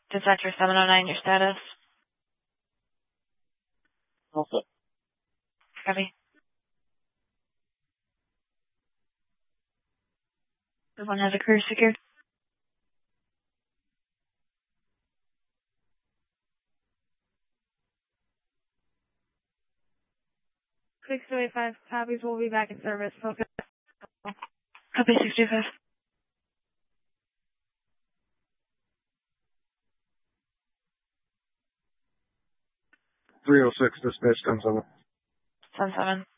Dispatcher 709, your status. Also, Copy. Everyone has a crew secured. Six 285 copies. We'll be back in service. Focus. Copy 625. .306 dispatch 10-7. 10-7.